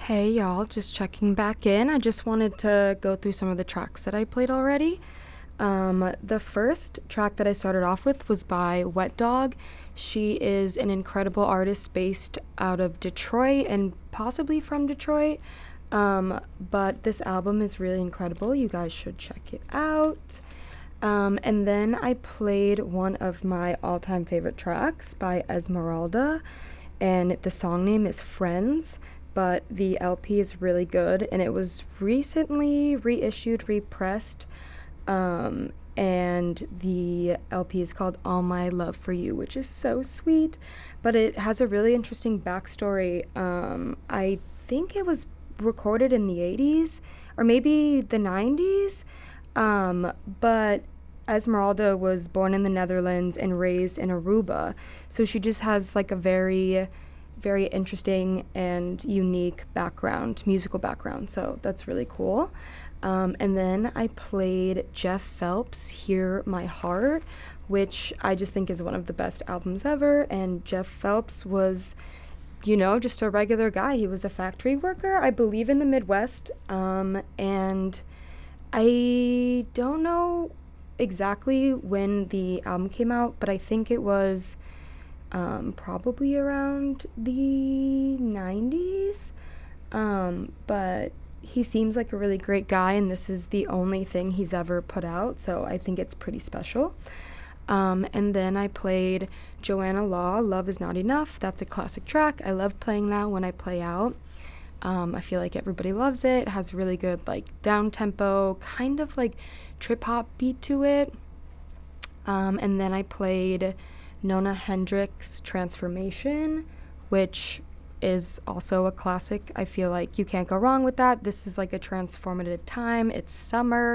Hey y'all, just checking back in. I just wanted to go through some of the tracks that I played already. The first track that I started off with was by Wet Dog. She is an incredible artist based out of Detroit and possibly from Detroit. But this album is really incredible. You guys should check it out. And then I played one of my all time favorite tracks by Esmeralda, and the song name is Friends, but the LP is really good, and it was recently reissued, repressed, and the LP is called All My Love for You, which is so sweet, but it has a really interesting backstory. I think it was recorded in the 80s or maybe the 90s, but Esmeralda was born in the Netherlands and raised in Aruba, so she just has like a very very interesting and unique background, musical background. So that's really cool. And then I played Jeff Phelps' Hear My Heart, which I just think is one of the best albums ever. And Jeff Phelps was, just a regular guy. He was a factory worker, I believe, in the Midwest. And I don't know exactly when the album came out, but I think it was probably around the 90s. But he seems like a really great guy, and this is the only thing he's ever put out, so I think it's pretty special. And then I played Joanna Law, Love Is Not Enough. That's a classic track. I love playing that when I play out. I feel like everybody loves it. It has really good, like, down-tempo, kind of like trip-hop beat to it. And then I played Nona Hendryx' Transformation, which is also a classic. I feel like you can't go wrong with that. This is like a transformative time. It's summer,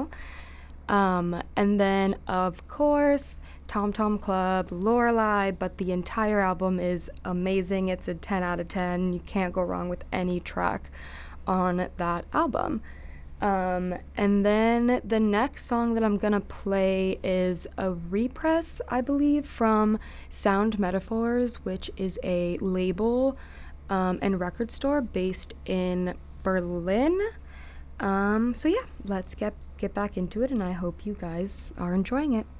And then, of course, Tom Tom Club, Lorelei, but the entire album is amazing. It's a 10 out of 10. You can't go wrong with any track on that album. And then the next song that I'm gonna play is a repress, I believe, from Sound Metaphors, which is a label and record store based in Berlin. So yeah, let's get back into it, and I hope you guys are enjoying it.